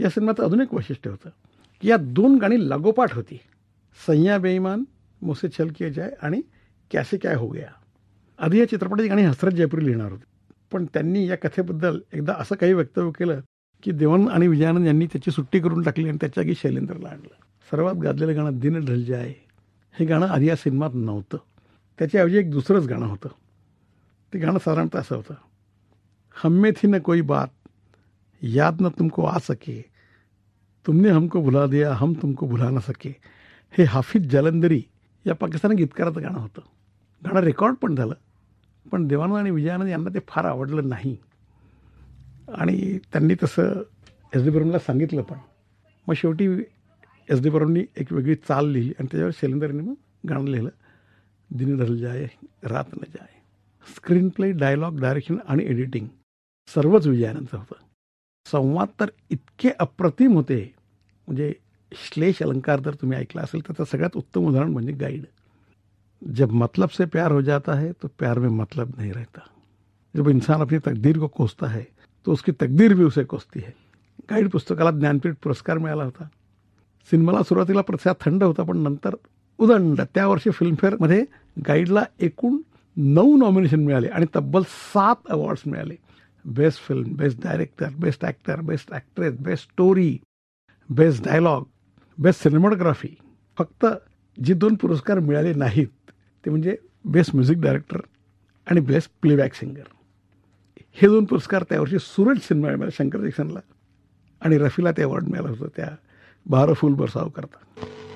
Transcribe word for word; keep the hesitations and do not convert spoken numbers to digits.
या सिनेमाचं अजून एक वैशिष्ट्य होतं की या दोन गाणी लागोपाठ होती. सैया बेईमान, मुझसे छल किया जाए आणि कैसे क्या हो गया. आधी या चित्रपटाची गाणी हसरत जयपुरी लिहिणार होती, पण त्यांनी या कथेबद्दल एकदा असं काही वक्तव्य केलं की देवन आणि विजयानंद यांनी त्याची सुट्टी करून टाकली आणि त्याच्या जागी शैलेंद्रला आणलं. सर्वात गाजलेलं गाणं दिन ढल जाए हे गाणं आधी या सिनेमात नव्हतं. त्याच्याऐवजी एक दुसरंच गाणं होतं. ते गाणं साधारणतः असं होतं, हमें थी न कोई बात याद न तुमको आ सके, तुमने हमको भुला दिया हम तुमको भुला न सके. हे हाफिज जालंधरी या पाकिस्तानी गीतकाराचं गाणं होतं. गाणं रेकॉर्ड पण झालं, पण देवानंद आणि विजयानंद यांना ते फार आवडलं नाही आणि त्यांनी तसं एस डी बर्मनला सांगितलं पण. मग शेवटी एस डी बर्मननी एक वेगळी चाल लिहिली आणि त्याच्यावर शैलेंद्रने मग गाणं लिहिलं, दिन ढल जाए रात न जाए. स्क्रीन प्ले, डायलॉग, डायरेक्शन आणि एडिटिंग सर्वच विजयानंदचं होतं. संवाद तर इतके अप्रतिम होते, म्हणजे श्लेष अलंकार जर तुम्ही ऐकला असेल तर त्याचं सगळ्यात उत्तम उदाहरण म्हणजे गाईड. जब मतलब से प्यार हो जाता है तो प्यार में मतलब नहीं रहता. जब इंसान अपनी तकदीर को कोसता है तो उसकी तकदीर भी उसे कोसती है. गाईड पुस्तकाला ज्ञानपीठ पुरस्कार मिळाला होता. सिनेमाला सुरुवातीला प्रतिसाद थंड होता, पण नंतर उदंड. त्या वर्षी फिल्मफेअरमध्ये गाईडला एकूण नऊ नॉमिनेशन मिळाले आणि तब्बल सात अवॉर्ड्स मिळाले. Best film, best director, best actor, best actress, best story, best dialogue, best cinematography. फक्त जे दोन पुरस्कार मिळाले नाहीत ते म्हणजे बेस्ट म्युझिक डायरेक्टर आणि बेस्ट प्लेबॅक सिंगर. हे दोन पुरस्कार त्यावर्षी सूरज सिनेमा मिळाला शंकर जॅक्सनला आणि रफीला ते अवॉर्ड मिळालं होतं त्या बारा फूल बरसाव करता.